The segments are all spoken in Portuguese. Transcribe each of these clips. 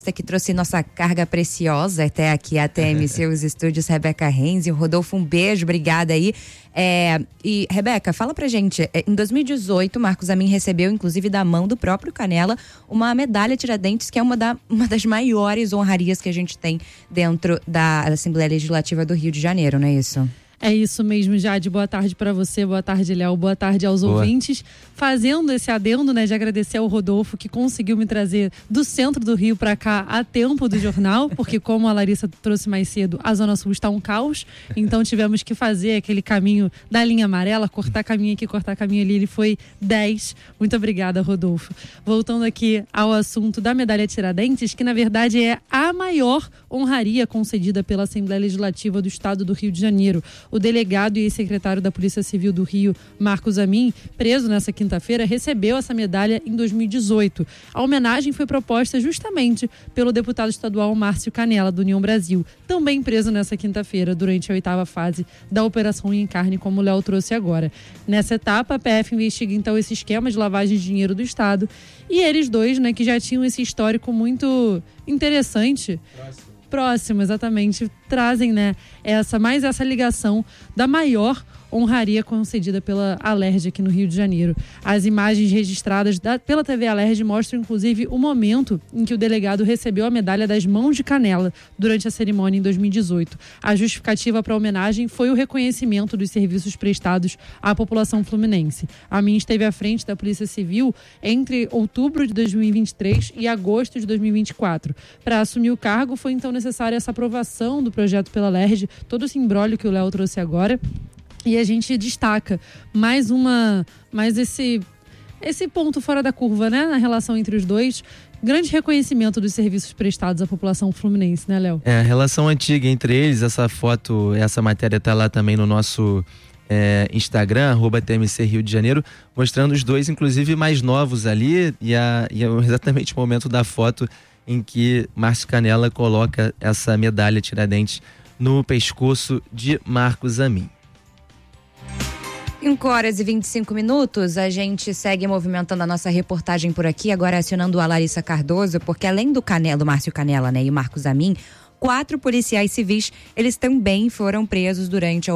que trouxe nossa carga preciosa até aqui a TMC, os estúdios, Rebeca Renzi. Rodolfo, um beijo, obrigada aí. E Rebeca, fala pra gente, em 2018 Marcos Amin recebeu, inclusive da mão do próprio Canela, uma medalha Tiradentes, que é uma das maiores honrarias que a gente tem dentro da Assembleia Legislativa do Rio de Janeiro, não é isso? É isso mesmo, Jade. Boa tarde para você, boa tarde, Léo, boa tarde aos ouvintes. Fazendo esse adendo, né, de agradecer ao Rodolfo, que conseguiu me trazer do centro do Rio para cá a tempo do jornal, porque como a Larissa trouxe mais cedo, a Zona Sul está um caos, então tivemos que fazer aquele caminho da linha amarela, cortar caminho aqui, cortar caminho ali, ele foi 10. Muito obrigada, Rodolfo. Voltando aqui ao assunto da medalha Tiradentes, que na verdade é a maior honraria concedida pela Assembleia Legislativa do Estado do Rio de Janeiro. O delegado e secretário da Polícia Civil do Rio, Marcos Amin, preso nessa quinta-feira, recebeu essa medalha em 2018. A homenagem foi proposta justamente pelo deputado estadual Márcio Canela, do União Brasil, também preso nessa quinta-feira, durante a 8ª fase da Operação Encarne, como o Léo trouxe agora. Nessa etapa, a PF investiga então esse esquema de lavagem de dinheiro do Estado. E eles dois, né, que já tinham esse histórico muito interessante. Próximo, exatamente, trazem, né, essa ligação da maior honraria concedida pela Alerj aqui no Rio de Janeiro. As imagens registradas pela TV Alerj mostram, inclusive, o momento em que o delegado recebeu a medalha das mãos de Canela durante a cerimônia em 2018. A justificativa para a homenagem foi o reconhecimento dos serviços prestados à população fluminense. Amin esteve à frente da Polícia Civil entre outubro de 2023 e agosto de 2024. Para assumir o cargo, foi então necessária essa aprovação do projeto pela Alerj, todo esse imbróglio que o Léo trouxe agora. E a gente destaca mais esse ponto fora da curva, né? Na relação entre os dois. Grande reconhecimento dos serviços prestados à população fluminense, né, Léo? A relação antiga entre eles, essa foto, essa matéria tá lá também no nosso Instagram, @TMC Rio de Janeiro, mostrando os dois, inclusive, mais novos ali. E é exatamente o momento da foto em que Márcio Canela coloca essa medalha Tiradentes no pescoço de Marcos Amin. 5h25, a gente segue movimentando a nossa reportagem por aqui, agora acionando a Larissa Cardoso, porque além do Márcio Canela, né, e Marcos Amin, 4 policiais civis, eles também foram presos durante a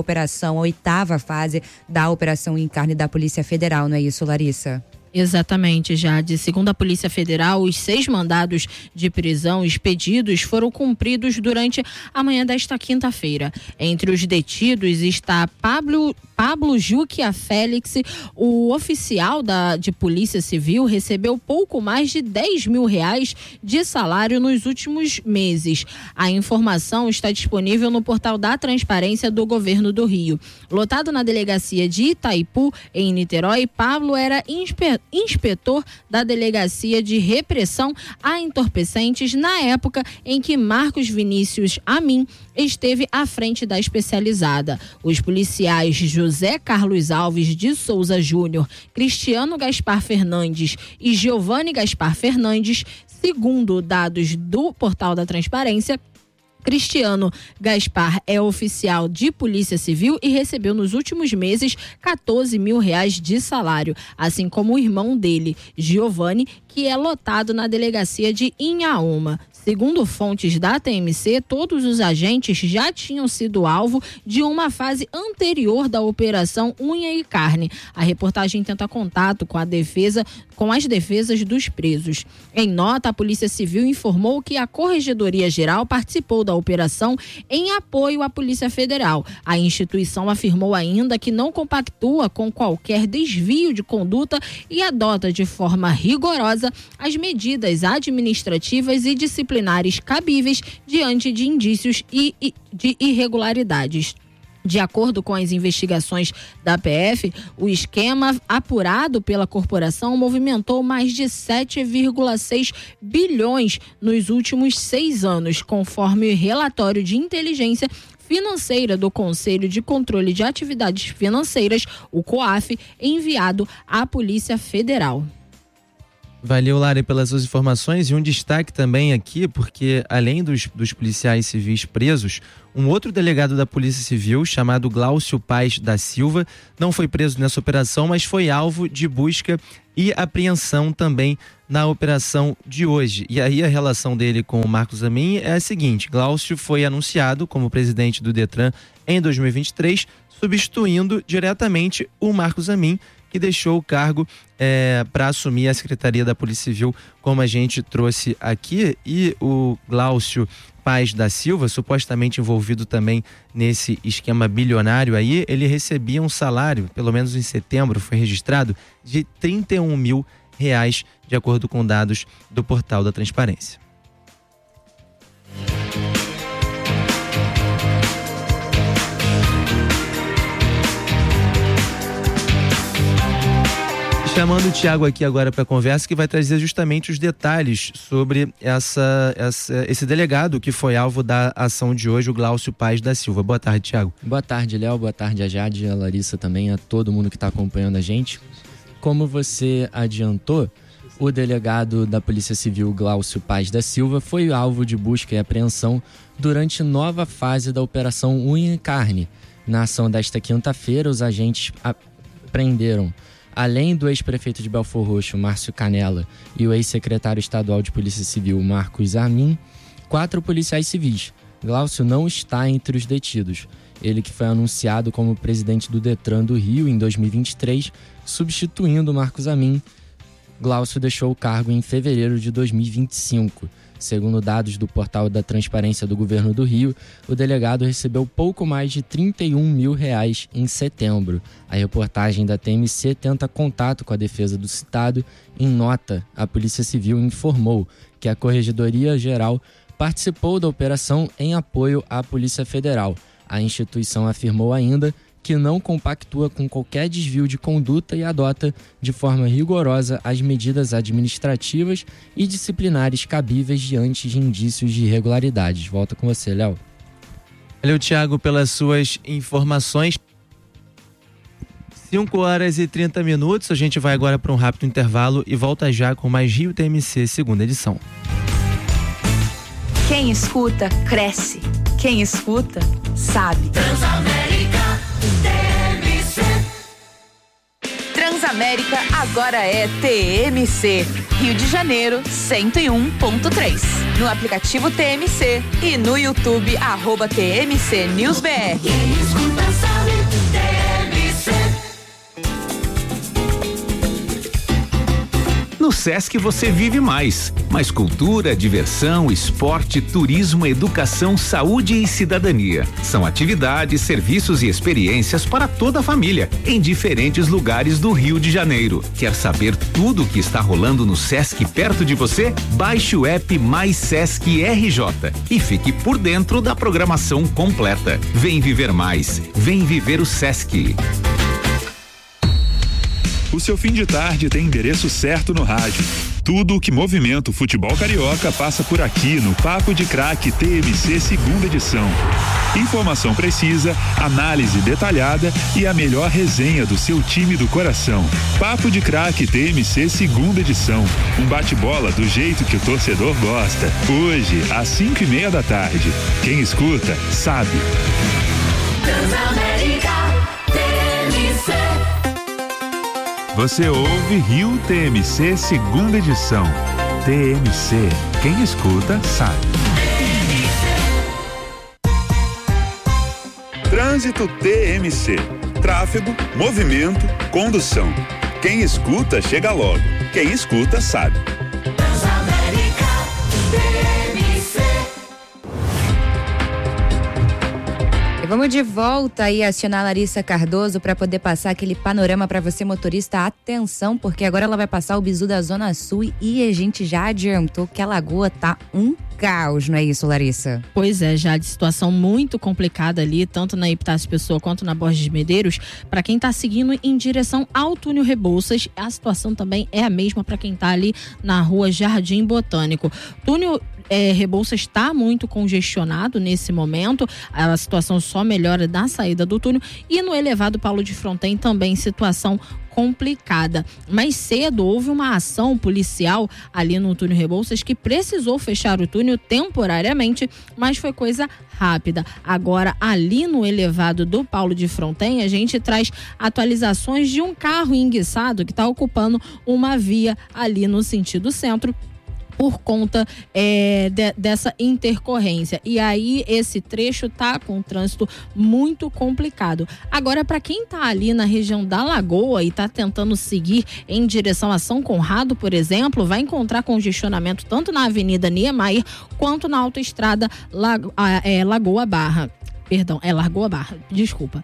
8ª fase da Operação Encarne da Polícia Federal, não é isso, Larissa? Exatamente, Jade. Segundo a Polícia Federal, os 6 mandados de prisão expedidos foram cumpridos durante a manhã desta quinta-feira. Entre os detidos está Pablo Juquia Félix. O oficial de Polícia Civil recebeu pouco mais de R$10 mil de salário nos últimos meses. A informação está disponível no portal da Transparência do Governo do Rio. Lotado na delegacia de Itaipu, em Niterói, Pablo era inspetor da Delegacia de Repressão a Entorpecentes na época em que Marcos Vinícius Amin esteve à frente da especializada. Os policiais José Carlos Alves de Souza Júnior, Cristiano Gaspar Fernandes e Giovanni Gaspar Fernandes, segundo dados do portal da Transparência, Cristiano Gaspar é oficial de Polícia Civil e recebeu nos últimos meses R$14 mil de salário, assim como o irmão dele, Giovanni, que é lotado na delegacia de Inhaúma. Segundo fontes da TMC, todos os agentes já tinham sido alvo de uma fase anterior da Operação Unha e Carne. A reportagem tenta contato com as defesas dos presos. Em nota, a Polícia Civil informou que a Corregedoria Geral participou da operação em apoio à Polícia Federal. A instituição afirmou ainda que não compactua com qualquer desvio de conduta e adota de forma rigorosa as medidas administrativas e disciplinares cabíveis diante de indícios de irregularidades. De acordo com as investigações da PF, o esquema apurado pela corporação movimentou mais de 7,6 bilhões nos últimos 6 anos, conforme o relatório de inteligência financeira do Conselho de Controle de Atividades Financeiras, o COAF, enviado à Polícia Federal. Valeu, Lari, pelas suas informações, e um destaque também aqui, porque além dos policiais civis presos, um outro delegado da Polícia Civil, chamado Glaucio Paz da Silva, não foi preso nessa operação, mas foi alvo de busca e apreensão também na operação de hoje. E aí a relação dele com o Marcos Amin é a seguinte: Glaucio foi anunciado como presidente do Detran em 2023, substituindo diretamente o Marcos Amin, que deixou o cargo para assumir a Secretaria da Polícia Civil, como a gente trouxe aqui. E o Glaucio Paz da Silva, supostamente envolvido também nesse esquema bilionário aí, ele recebia um salário, pelo menos em setembro foi registrado, de R$31 mil, de acordo com dados do Portal da Transparência. Chamando o Thiago aqui agora para a conversa, que vai trazer justamente os detalhes sobre esse delegado que foi alvo da ação de hoje, o Glaucio Paz da Silva. Boa tarde, Thiago. Boa tarde, Léo. Boa tarde a Jade, a Larissa também, a todo mundo que está acompanhando a gente. Como você adiantou, o delegado da Polícia Civil, Glaucio Paz da Silva, foi alvo de busca e apreensão durante nova fase da Operação Unha e Carne. Na ação desta quinta-feira, os agentes prenderam, além do ex-prefeito de Belfor Roxo, Márcio Canella, e o ex-secretário estadual de Polícia Civil, Marcos Amin, 4 policiais civis. Glaucio não está entre os detidos. Ele que foi anunciado como presidente do Detran do Rio em 2023, substituindo Marcos Amin. Glaucio deixou o cargo em fevereiro de 2025. Segundo dados do Portal da Transparência do Governo do Rio, o delegado recebeu pouco mais de R$31 mil em setembro. A reportagem da TMC tenta contato com a defesa do citado. Em nota, a Polícia Civil informou que a Corregedoria Geral participou da operação em apoio à Polícia Federal. A instituição afirmou ainda que não compactua com qualquer desvio de conduta e adota de forma rigorosa as medidas administrativas e disciplinares cabíveis diante de indícios de irregularidades. Volta com você, Léo. Valeu, Thiago, pelas suas informações. 5h30. A gente vai agora para um rápido intervalo e volta já com mais Rio TMC, segunda edição. Quem escuta, cresce. Quem escuta, sabe. Transamérica TMC. Transamérica agora é TMC. Rio de Janeiro, 101.3. No aplicativo TMC e no YouTube, @TMC News BR. Quem escuta, sabe. TMC. No Sesc você vive mais cultura, diversão, esporte, turismo, educação, saúde e cidadania. São atividades, serviços e experiências para toda a família, em diferentes lugares do Rio de Janeiro. Quer saber tudo o que está rolando no Sesc perto de você? Baixe o app Mais Sesc RJ e fique por dentro da programação completa. Vem viver mais, vem viver o Sesc. O seu fim de tarde tem endereço certo no rádio. Tudo o que movimenta o futebol carioca passa por aqui no Papo de Craque TMC segunda edição. Informação precisa, análise detalhada e a melhor resenha do seu time do coração. Papo de Craque TMC segunda edição. Um bate-bola do jeito que o torcedor gosta. Hoje, às 5:30 da tarde. Quem escuta, sabe. Transamérica TMC. Você ouve Rio TMC segunda edição. TMC, quem escuta sabe. Trânsito TMC. Tráfego, movimento, condução. Quem escuta chega logo. Quem escuta sabe. Transamérica TMC. E vamos de volta aí acionar a Larissa Cardoso para poder passar aquele panorama para você, motorista. Atenção, porque agora ela vai passar o bizu da Zona Sul e a gente já adiantou que a Lagoa tá um caos, não é isso, Larissa? Pois é, já de situação muito complicada ali, tanto na Epitácio Pessoa quanto na Borges de Medeiros. Para quem tá seguindo em direção ao túnel Rebouças, a situação também é a mesma para quem tá ali na rua Jardim Botânico. Túnel Rebouças está muito congestionado nesse momento, a situação só melhora na saída do túnel, e no elevado Paulo de Fronten também situação complicada. Mais cedo houve uma ação policial ali no túnel Rebouças que precisou fechar o túnel temporariamente, mas foi coisa rápida. Agora, ali no elevado do Paulo de Fronten, a gente traz atualizações de um carro enguiçado que está ocupando uma via ali no sentido centro, por conta dessa intercorrência. E aí esse trecho tá com um trânsito muito complicado. Agora, para quem tá ali na região da Lagoa e tá tentando seguir em direção a São Conrado, por exemplo, vai encontrar congestionamento tanto na Avenida Niemeyer quanto na autoestrada Lagoa Barra. Perdão, Lagoa Barra, desculpa.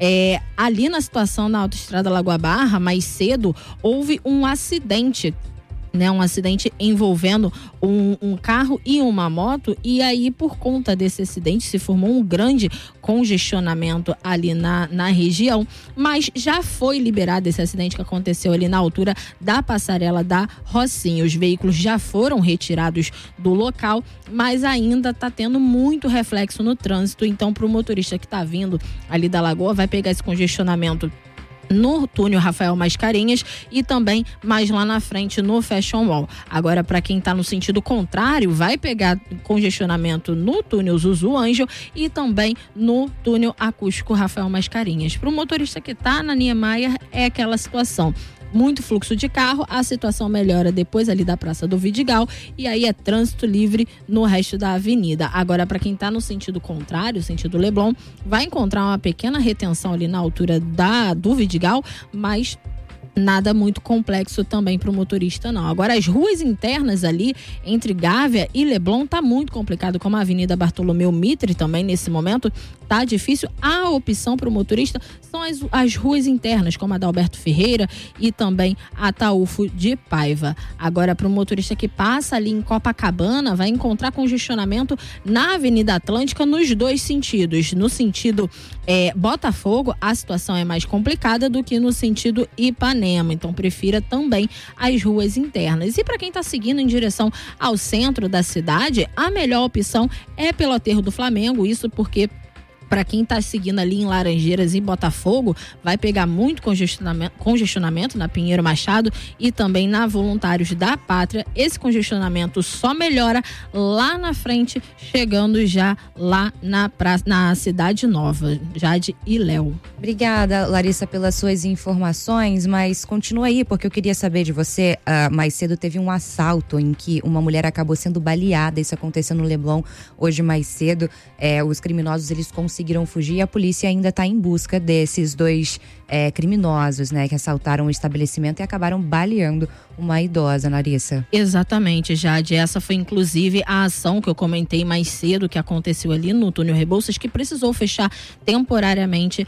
Ali na situação na autoestrada Lagoa Barra, mais cedo, houve um acidente, um acidente envolvendo um carro e uma moto, e aí por conta desse acidente se formou um grande congestionamento ali na região, mas já foi liberado esse acidente que aconteceu ali na altura da passarela da Rocinha. Os veículos já foram retirados do local, mas ainda está tendo muito reflexo no trânsito, então para o motorista que está vindo ali da Lagoa, vai pegar esse congestionamento no túnel Rafael Mascarenhas e também mais lá na frente no Fashion Mall. Agora, para quem está no sentido contrário, vai pegar congestionamento no túnel Zuzu Ângel e também no túnel acústico Rafael Mascarenhas. Para o motorista que está na Niemeyer, é aquela situação. Muito fluxo de carro, a situação melhora depois ali da Praça do Vidigal e aí é trânsito livre no resto da avenida. Agora, para quem está no sentido contrário, sentido Leblon, vai encontrar uma pequena retenção ali na altura do Vidigal, mas nada muito complexo também para o motorista, não. Agora, as ruas internas ali, entre Gávea e Leblon, tá muito complicado, como a Avenida Bartolomeu Mitre também, nesse momento, tá difícil. A opção para o motorista são as ruas internas, como a da Alberto Ferreira e também a Ataúfo de Paiva. Agora, para o motorista que passa ali em Copacabana, vai encontrar congestionamento na Avenida Atlântica nos dois sentidos. No sentido Botafogo, a situação é mais complicada do que no sentido Ipanema. Então, prefira também as ruas internas. E para quem está seguindo em direção ao centro da cidade, a melhor opção é pelo Aterro do Flamengo. Isso porque, para quem está seguindo ali em Laranjeiras e Botafogo, vai pegar muito congestionamento na Pinheiro Machado e também na Voluntários da Pátria. Esse congestionamento só melhora lá na frente, chegando já lá na Cidade Nova. Jade e Léo. Obrigada, Larissa, pelas suas informações, mas continua aí, porque eu queria saber de você. Mais cedo teve um assalto em que uma mulher acabou sendo baleada. Isso aconteceu no Leblon hoje mais cedo. Os criminosos, eles conseguiram fugir e a polícia ainda está em busca desses dois criminosos, que assaltaram o estabelecimento e acabaram baleando uma idosa, Larissa. Exatamente, Jade. Essa foi inclusive a ação que eu comentei mais cedo, que aconteceu ali no túnel Rebouças, que precisou fechar temporariamente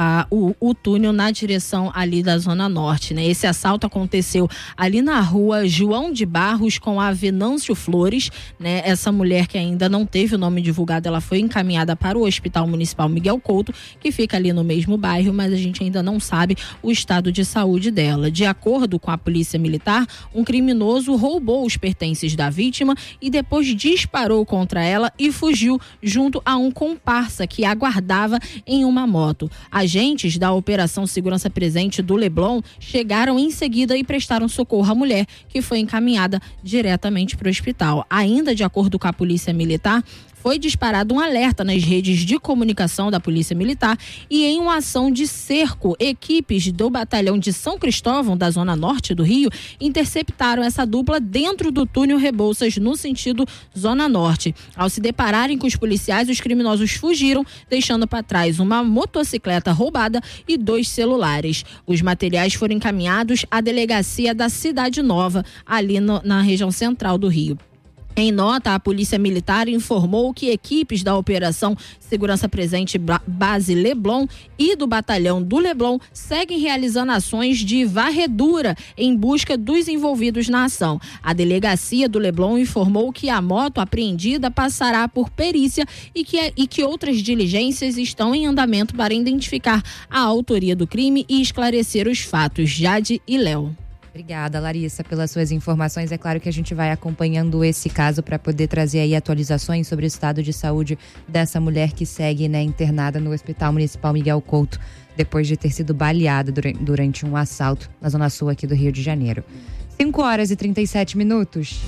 o túnel na direção ali da Zona Norte, Esse assalto aconteceu ali na rua João de Barros com a Venâncio Flores, Essa mulher que ainda não teve o nome divulgado, ela foi encaminhada para o Hospital Municipal Miguel Couto, que fica ali no mesmo bairro, mas a gente ainda não sabe o estado de saúde dela. De acordo com a Polícia Militar, um criminoso roubou os pertences da vítima e depois disparou contra ela e fugiu junto a um comparsa que aguardava em uma moto. Agentes da Operação Segurança Presente do Leblon chegaram em seguida e prestaram socorro à mulher, que foi encaminhada diretamente para o hospital. Ainda de acordo com a Polícia Militar, foi disparado um alerta nas redes de comunicação da Polícia Militar e em uma ação de cerco, equipes do Batalhão de São Cristóvão, da Zona Norte do Rio, interceptaram essa dupla dentro do túnel Rebouças, no sentido Zona Norte. Ao se depararem com os policiais, os criminosos fugiram, deixando para trás uma motocicleta roubada e 2 celulares. Os materiais foram encaminhados à delegacia da Cidade Nova, ali na região central do Rio. Em nota, a Polícia Militar informou que equipes da Operação Segurança Presente Base Leblon e do Batalhão do Leblon seguem realizando ações de varredura em busca dos envolvidos na ação. A delegacia do Leblon informou que a moto apreendida passará por perícia e que outras diligências estão em andamento para identificar a autoria do crime e esclarecer os fatos. Jade e Léo. Obrigada, Larissa, pelas suas informações. É claro que a gente vai acompanhando esse caso para poder trazer aí atualizações sobre o estado de saúde dessa mulher que segue, né, internada no Hospital Municipal Miguel Couto, depois de ter sido baleada durante um assalto na Zona Sul aqui do Rio de Janeiro. 5h37.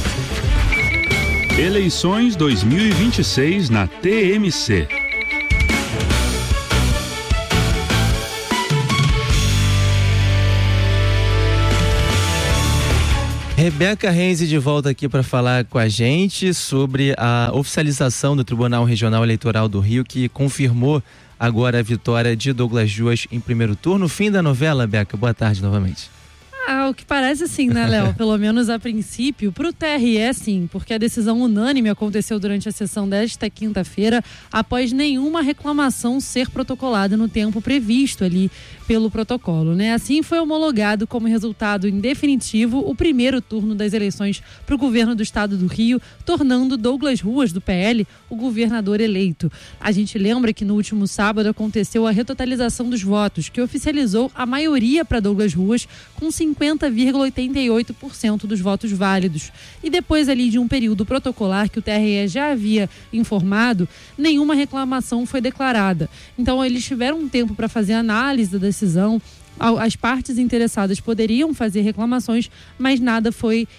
Eleições 2026 na TMC. Rebeca Renzi de volta aqui para falar com a gente sobre a oficialização do Tribunal Regional Eleitoral do Rio, que confirmou agora a vitória de Douglas Ruas em primeiro turno. Fim da novela, Beca. Boa tarde novamente. O que parece assim, né, Léo? Pelo menos a princípio, pro TRE sim, porque a decisão unânime aconteceu durante a sessão desta quinta-feira, após nenhuma reclamação ser protocolada no tempo previsto ali pelo protocolo, né? Assim foi homologado como resultado em definitivo o primeiro turno das eleições para o governo do estado do Rio, tornando Douglas Ruas, do PL, o governador eleito. A gente lembra que no último sábado aconteceu a retotalização dos votos, que oficializou a maioria para Douglas Ruas, com 50,88% dos votos válidos. E depois ali de um período protocolar que o TRE já havia informado, nenhuma reclamação foi declarada. Então eles tiveram um tempo para fazer análise da decisão. As partes interessadas poderiam fazer reclamações, mas nada foi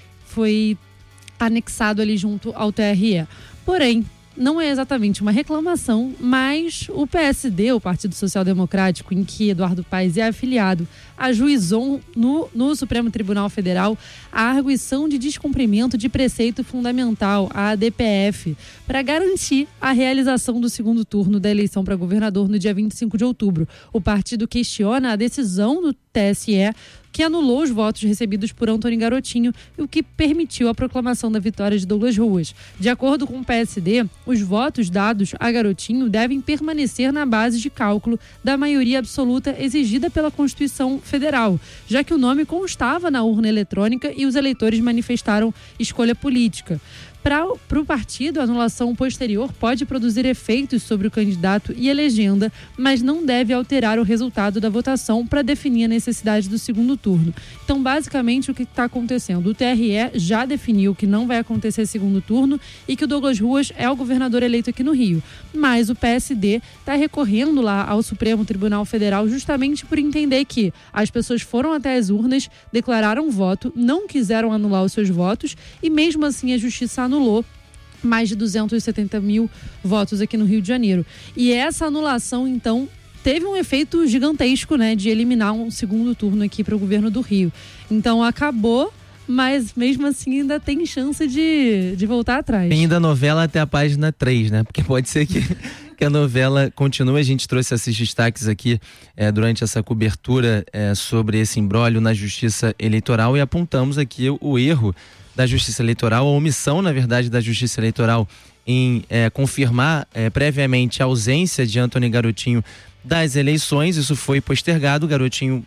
anexado ali junto ao TRE. Porém, não é exatamente uma reclamação, mas o PSD, o Partido Social Democrático, em que Eduardo Paes é afiliado, ajuizou no Supremo Tribunal Federal a arguição de descumprimento de preceito fundamental, a ADPF, para garantir a realização do segundo turno da eleição para governador no dia 25 de outubro. O partido questiona a decisão do TSE, que anulou os votos recebidos por Antônio Garotinho, o que permitiu a proclamação da vitória de Douglas Ruas. De acordo com o PSD, os votos dados a Garotinho devem permanecer na base de cálculo da maioria absoluta exigida pela Constituição Federal, já que o nome constava na urna eletrônica e os eleitores manifestaram escolha política. Para o partido, a anulação posterior pode produzir efeitos sobre o candidato e a legenda, mas não deve alterar o resultado da votação para definir a necessidade do segundo turno. Então, basicamente, o que está acontecendo? O TRE já definiu que não vai acontecer segundo turno e que o Douglas Ruas é o governador eleito aqui no Rio. Mas o PSD está recorrendo lá ao Supremo Tribunal Federal justamente por entender que as pessoas foram até as urnas, declararam voto, não quiseram anular os seus votos e mesmo assim a justiça anulou mais de 270 mil votos aqui no Rio de Janeiro. E essa anulação, então, teve um efeito gigantesco, né, de eliminar um segundo turno aqui para o governo do Rio. Então acabou, mas mesmo assim ainda tem chance de voltar atrás. Fim da novela até a página 3, né? Porque pode ser que a novela continue. A gente trouxe esses destaques aqui durante essa cobertura sobre esse imbróglio na Justiça Eleitoral e apontamos aqui o erro da Justiça Eleitoral, a omissão, na verdade, da Justiça Eleitoral em confirmar previamente a ausência de Antônio Garotinho das eleições. Isso foi postergado. O Garotinho,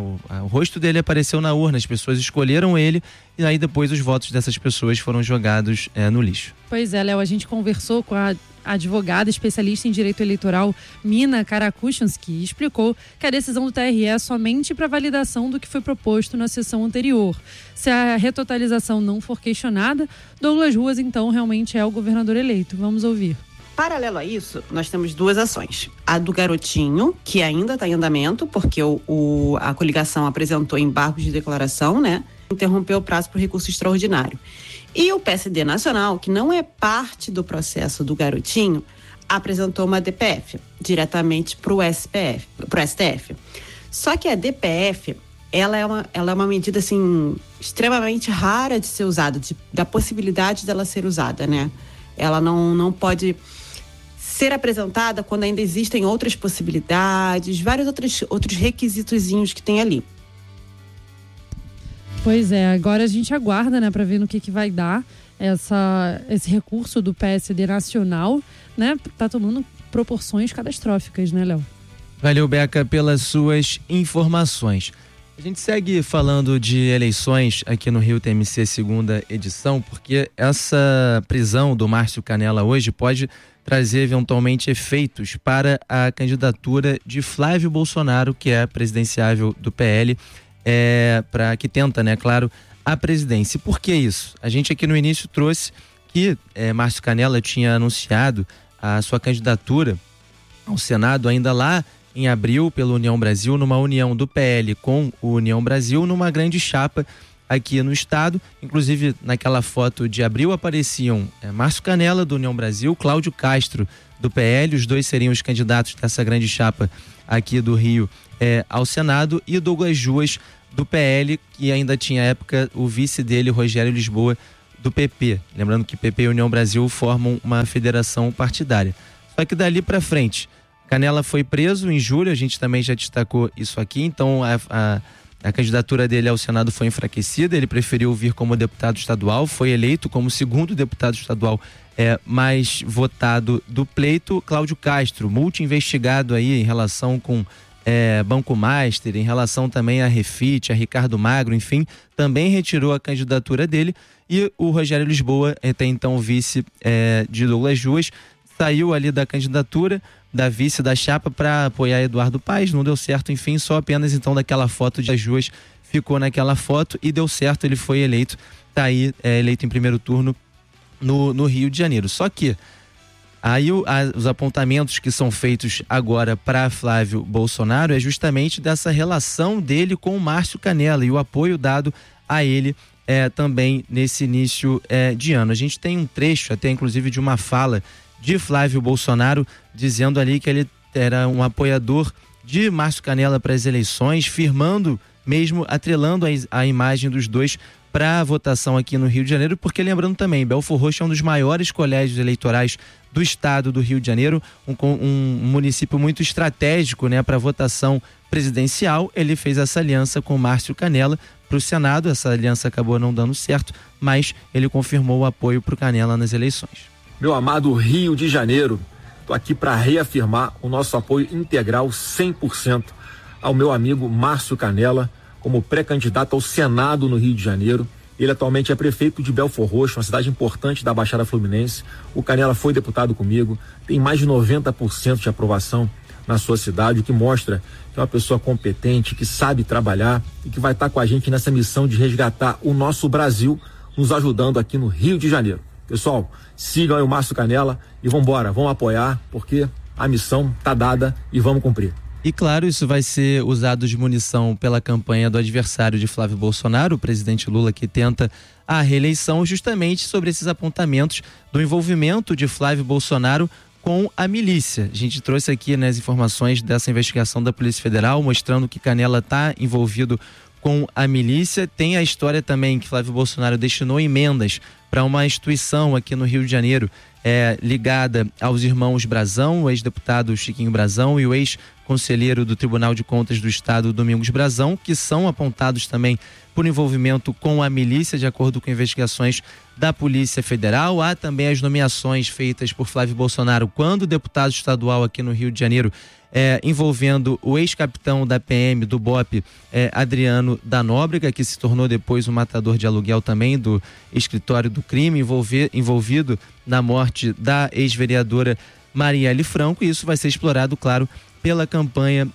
o rosto dele apareceu na urna, as pessoas escolheram ele e aí depois os votos dessas pessoas foram jogados no lixo. Pois é, Léo, a gente conversou com a advogada especialista em direito eleitoral Mina Karakuchansky, explicou que a decisão do TRE é somente para validação do que foi proposto na sessão anterior. Se a retotalização não for questionada, Douglas Ruas então realmente é o governador eleito. Vamos ouvir. Paralelo a isso, nós temos duas ações. A do Garotinho, que ainda está em andamento, porque a coligação apresentou embargos de declaração, né? Interrompeu o prazo para o recurso extraordinário. E o PSD Nacional, que não é parte do processo do Garotinho, apresentou uma DPF diretamente para o STF. Só que a DPF, ela é uma medida assim, extremamente rara de ser usada, da possibilidade dela ser usada, né? Ela não pode ser apresentada quando ainda existem outras possibilidades, vários outros requisitozinhos que tem ali. Pois é, agora a gente aguarda, né, para ver no que vai dar esse recurso do PSD Nacional, né? Tá tomando proporções catastróficas, né, Léo? Valeu, Beca, pelas suas informações. A gente segue falando de eleições aqui no Rio TMC, segunda edição, porque essa prisão do Márcio Canella hoje pode trazer eventualmente efeitos para a candidatura de Flávio Bolsonaro, que é presidenciável do PL, que tenta, né, claro, a presidência. E por que isso? A gente aqui no início trouxe que Márcio Canella tinha anunciado a sua candidatura ao Senado ainda lá em abril pela União Brasil, numa união do PL com o União Brasil, numa grande chapa aqui no estado. Inclusive, naquela foto de abril apareciam Márcio Canella, do União Brasil, Cláudio Castro, do PL, os dois seriam os candidatos dessa grande chapa aqui do Rio ao Senado, e Douglas Juas, do PL, que ainda tinha à época o vice dele, Rogério Lisboa, do PP. Lembrando que PP e União Brasil formam uma federação partidária. Só que dali para frente, Canella foi preso em julho, a gente também já destacou isso aqui, então a candidatura dele ao Senado foi enfraquecida, ele preferiu vir como deputado estadual, foi eleito como segundo deputado estadual mais votado do pleito. Cláudio Castro, multi-investigado aí em relação com Banco Master, em relação também a Refit, a Ricardo Magro, enfim, também retirou a candidatura dele. E o Rogério Lisboa, até então vice de Douglas Juas, saiu ali da candidatura da vice da chapa para apoiar Eduardo Paes, não deu certo, enfim, só apenas então daquela foto de Juas ficou naquela foto e deu certo, ele foi eleito, tá aí eleito em primeiro turno no Rio de Janeiro. Só que aí os apontamentos que são feitos agora para Flávio Bolsonaro é justamente dessa relação dele com o Márcio Canella e o apoio dado a ele também nesse início de ano. A gente tem um trecho até inclusive de uma fala de Flávio Bolsonaro dizendo ali que ele era um apoiador de Márcio Canella para as eleições, firmando mesmo, atrelando a imagem dos dois para a votação aqui no Rio de Janeiro, porque lembrando também, Belfor Roxo é um dos maiores colégios eleitorais do estado do Rio de Janeiro, um município muito estratégico, né, para a votação presidencial. Ele fez essa aliança com Márcio Canella para o Senado, essa aliança acabou não dando certo, mas ele confirmou o apoio para o Canella nas eleições. Meu amado Rio de Janeiro, estou aqui para reafirmar o nosso apoio integral 100% ao meu amigo Márcio Canella, como pré-candidato ao Senado no Rio de Janeiro. Ele atualmente é prefeito de Belfor Roxo, uma cidade importante da Baixada Fluminense. O Canella foi deputado comigo, tem mais de 90% de aprovação na sua cidade, o que mostra que é uma pessoa competente, que sabe trabalhar e que vai estar com a gente nessa missão de resgatar o nosso Brasil, nos ajudando aqui no Rio de Janeiro. Pessoal, sigam aí o Márcio Canella e vamos apoiar, porque a missão está dada e vamos cumprir. E claro, isso vai ser usado de munição pela campanha do adversário de Flávio Bolsonaro, o presidente Lula, que tenta a reeleição, justamente sobre esses apontamentos do envolvimento de Flávio Bolsonaro com a milícia. A gente trouxe aqui, né, as informações dessa investigação da Polícia Federal, mostrando que Canella está envolvido com a milícia. Tem a história também que Flávio Bolsonaro destinou emendas para uma instituição aqui no Rio de Janeiro ligada aos irmãos Brazão, o ex-deputado Chiquinho Brazão e o ex-conselheiro do Tribunal de Contas do Estado, Domingos Brazão, que são apontados também por envolvimento com a milícia, de acordo com investigações da Polícia Federal. Há também as nomeações feitas por Flávio Bolsonaro quando deputado estadual aqui no Rio de Janeiro, envolvendo o ex-capitão da PM, do BOP, Adriano da Nóbrega, que se tornou depois um matador de aluguel também do escritório do crime, envolvido na morte da ex-vereadora Marielle Franco, e isso vai ser explorado, claro, pela campanha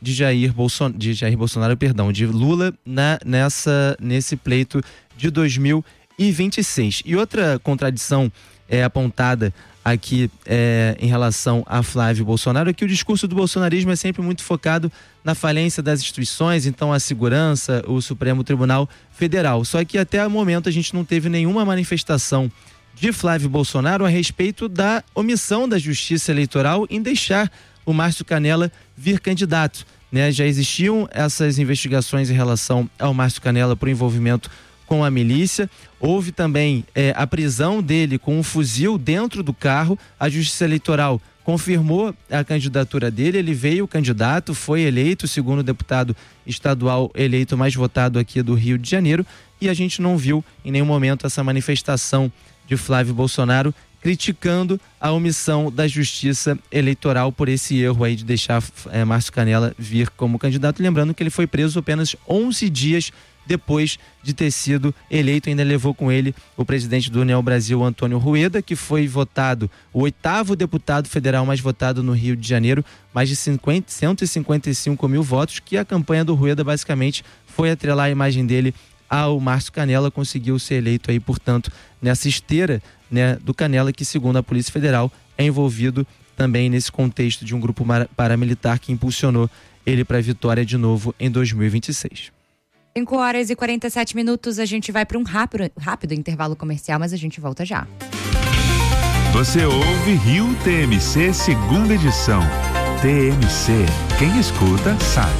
de Lula nesse pleito de 2026. E outra contradição apontada aqui em relação a Flávio Bolsonaro é que o discurso do bolsonarismo é sempre muito focado na falência das instituições, então a segurança, o Supremo Tribunal Federal. Só que até o momento a gente não teve nenhuma manifestação de Flávio Bolsonaro a respeito da omissão da Justiça Eleitoral em deixar o Márcio Canella vir candidato, né? Já existiam essas investigações em relação ao Márcio Canella por envolvimento com a milícia. Houve também a prisão dele com um fuzil dentro do carro. A Justiça Eleitoral confirmou a candidatura dele, ele veio candidato, foi eleito o segundo deputado estadual eleito mais votado aqui do Rio de Janeiro, e a gente não viu em nenhum momento essa manifestação de Flávio Bolsonaro criticando a omissão da Justiça Eleitoral por esse erro aí de deixar Márcio Canella vir como candidato. Lembrando que ele foi preso apenas 11 dias depois de ter sido eleito. Ainda levou com ele o presidente do União Brasil, Antônio Rueda, que foi votado, o 8º deputado federal mais votado no Rio de Janeiro, mais de 155 mil votos, que a campanha do Rueda basicamente foi atrelar a imagem dele ao Márcio Canela, conseguiu ser eleito aí, portanto, nessa esteira, né, do Canela, que segundo a Polícia Federal é envolvido também nesse contexto de um grupo paramilitar que impulsionou ele para a vitória de novo em 2026. 5h47, a gente vai para um rápido intervalo comercial, mas a gente volta já. Você ouve Rio TMC, segunda edição. TMC, quem escuta sabe.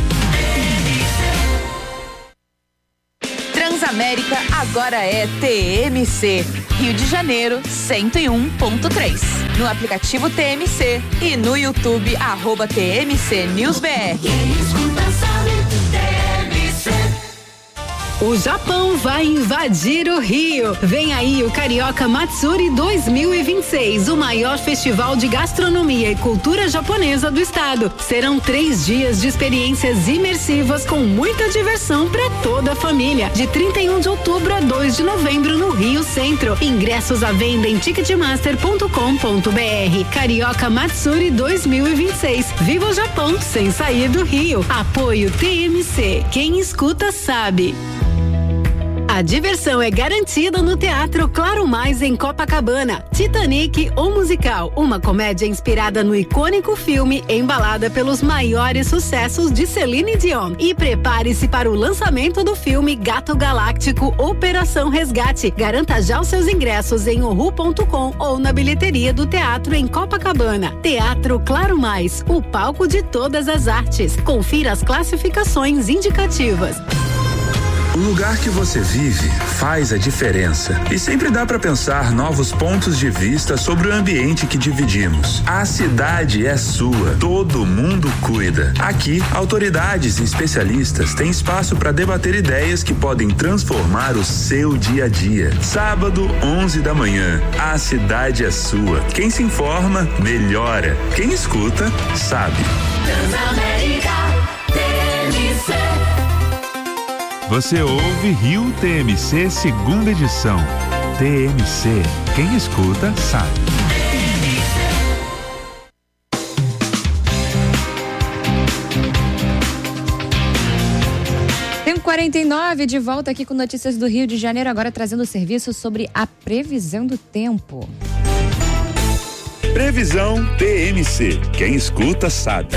Transamérica agora é TMC, Rio de Janeiro 101.3. No aplicativo TMC e no YouTube @TMC News BR. O Japão vai invadir o Rio. Vem aí o Carioca Matsuri 2026, o maior festival de gastronomia e cultura japonesa do estado. Serão 3 dias de experiências imersivas com muita diversão para toda a família. De 31 de outubro a 2 de novembro no Rio Centro. Ingressos à venda em ticketmaster.com.br. Carioca Matsuri 2026. Viva o Japão sem sair do Rio. Apoio TMC. Quem escuta sabe. A diversão é garantida no Teatro Claro Mais em Copacabana. Titanic, o musical, uma comédia inspirada no icônico filme, embalada pelos maiores sucessos de Celine Dion. E prepare-se para o lançamento do filme Gato Galáctico Operação Resgate. Garanta já os seus ingressos em ohu.com ou na bilheteria do teatro em Copacabana. Teatro Claro Mais, o palco de todas as artes. Confira as classificações indicativas. O lugar que você vive faz a diferença e sempre dá para pensar novos pontos de vista sobre o ambiente que dividimos. A cidade é sua, todo mundo cuida. Aqui, autoridades e especialistas têm espaço para debater ideias que podem transformar o seu dia a dia. Sábado, 11 da manhã, a cidade é sua. Quem se informa, melhora. Quem escuta, sabe. Transamérica TMC. Você ouve Rio TMC, segunda edição. TMC, quem escuta sabe. 5h49, de volta aqui com notícias do Rio de Janeiro, agora trazendo serviço sobre a previsão do tempo. Previsão TMC, quem escuta sabe.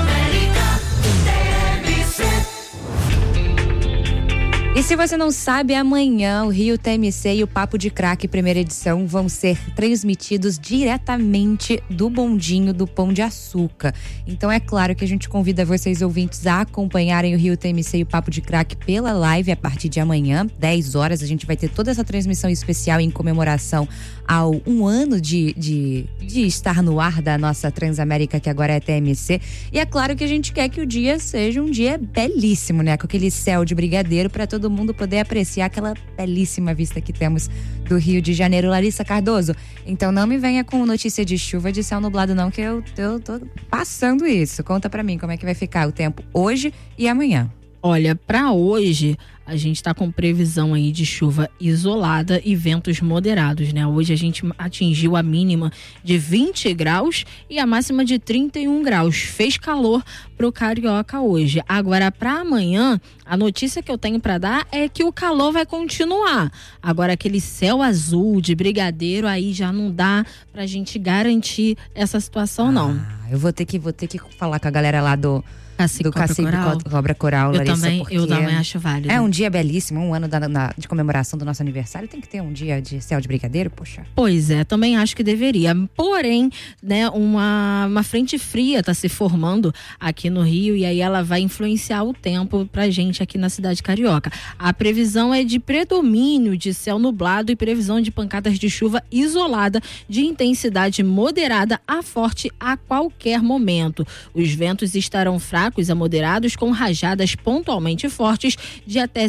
E se você não sabe, amanhã o Rio TMC e o Papo de Craque primeira edição vão ser transmitidos diretamente do bondinho do Pão de Açúcar. Então é claro que a gente convida vocês ouvintes a acompanharem o Rio TMC e o Papo de Craque pela live a partir de amanhã, 10 horas. A gente vai ter toda essa transmissão especial em comemoração ao 1 ano de estar no ar da nossa Transamérica, que agora é TMC. E é claro que a gente quer que o dia seja um dia belíssimo, né? Com aquele céu de brigadeiro para todo mundo poder apreciar aquela belíssima vista que temos do Rio de Janeiro. Larissa Cardoso, então não me venha com notícia de chuva, de céu nublado não, que eu tô passando isso. Conta pra mim como é que vai ficar o tempo hoje e amanhã. Olha, para hoje a gente está com previsão aí de chuva isolada e ventos moderados, né? Hoje a gente atingiu a mínima de 20 graus e a máxima de 31 graus. Fez calor pro Carioca hoje. Agora, para amanhã, a notícia que eu tenho para dar é que o calor vai continuar. Agora, aquele céu azul de brigadeiro aí já não dá pra gente garantir essa situação, não. Eu vou ter que falar com a galera lá do Cacique Cobra Coral, Larissa, eu também acho válido. É um dia belíssimo, 1 ano de comemoração do nosso aniversário, tem que ter um dia de céu de brigadeiro, poxa. Pois é, também acho que deveria. Porém, né, uma frente fria tá se formando aqui no Rio e aí ela vai influenciar o tempo pra gente aqui na cidade carioca. A previsão é de predomínio de céu nublado e previsão de pancadas de chuva isolada de intensidade moderada a forte a qualquer momento. Os ventos estarão fracos a moderados com rajadas pontualmente fortes de até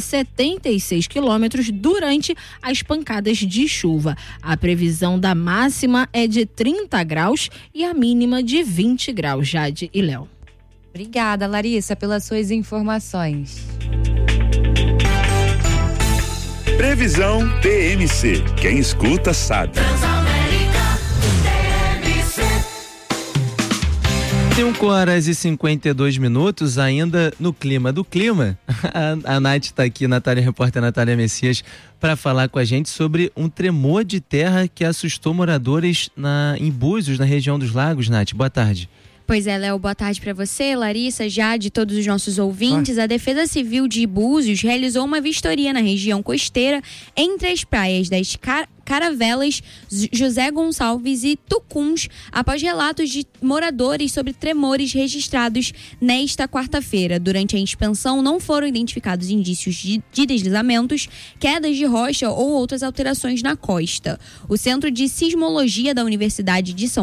76 quilômetros durante as pancadas de chuva. A previsão da máxima é de 30 graus e a mínima de 20 graus, Jade e Léo. Obrigada, Larissa, pelas suas informações. Previsão TMC, quem escuta sabe. 5h52, ainda no clima do clima. A Nath está aqui, repórter Natália Messias, para falar com a gente sobre um tremor de terra que assustou moradores em Búzios, na região dos Lagos. Nath, boa tarde. Pois é, Léo, boa tarde para você, Larissa, Jade, todos os nossos ouvintes. A Defesa Civil de Búzios realizou uma vistoria na região costeira entre as praias das Caravelas, José Gonçalves e Tucuns, após relatos de moradores sobre tremores registrados nesta quarta-feira. Durante a inspeção, não foram identificados indícios de deslizamentos, quedas de rocha ou outras alterações na costa. O Centro de Sismologia da Universidade de São